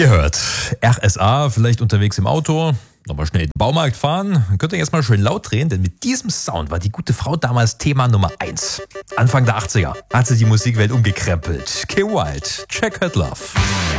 Ihr hört RSA, vielleicht unterwegs im Auto, nochmal schnell in den Baumarkt fahren. Dann könnt ihr jetzt mal schön laut drehen, denn mit diesem Sound war die gute Frau damals Thema Nummer 1. Anfang der 80er hat sie die Musikwelt umgekrempelt. Kay Wild, Checkered Love.